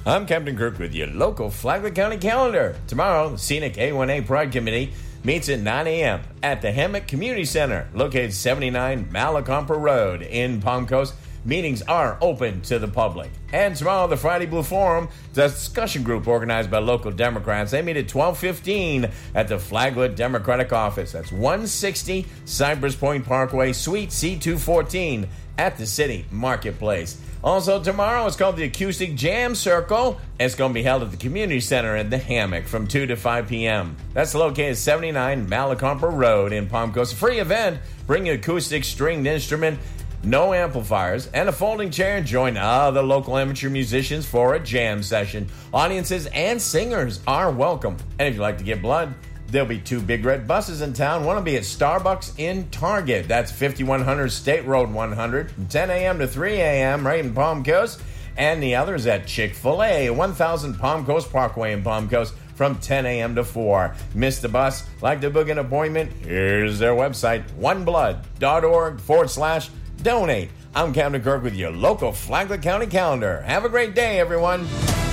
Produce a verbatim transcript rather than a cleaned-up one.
I'm Captain Kirk with your local Flagler County calendar. Tomorrow, the Scenic A one A Pride Committee meets at nine a.m. at the Hammock Community Center, located seventy-nine Malacompa Road in Palm Coast. Meetings are open to the public. And tomorrow, the Friday Blue Forum, the discussion group organized by local Democrats. They meet at twelve fifteen at the Flagler Democratic Office. That's one sixty Cypress Point Parkway, Suite C two fourteen at the City Marketplace. Also tomorrow, it's called the Acoustic Jam Circle. It's going to be held at the Community Center in the Hammock from two to five p.m. That's located at seventy-nine Malacompa Road in Palm Coast. A free event. Bring an acoustic stringed instrument, no amplifiers, and a folding chair. Join other local amateur musicians for a jam session. Audiences and singers are welcome. And if you'd like to get blood, there'll be two big red buses in town. One will be at Starbucks in Target. That's fifty-one hundred State Road one hundred from ten a.m. to three a.m. right in Palm Coast. And the other is at Chick-fil-A, one thousand Palm Coast Parkway in Palm Coast from ten a.m. to four. Miss the bus? Like to book an appointment? Here's their website, oneblood.org forward slash donate. I'm Captain Kirk with your local Flagler County calendar. Have a great day, everyone.